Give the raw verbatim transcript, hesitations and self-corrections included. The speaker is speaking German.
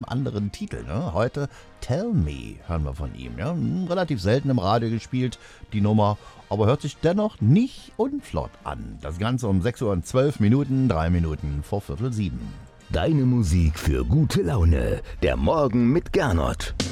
anderen Titel. Ne? Heute Tell Me hören wir von ihm. Ja? Relativ selten im Radio gespielt, die Nummer, aber hört sich dennoch nicht unflott an. Das Ganze um sechs Uhr und zwölf Minuten, drei Minuten vor Viertel sieben. Deine Musik für gute Laune. Der Morgen mit Gernot.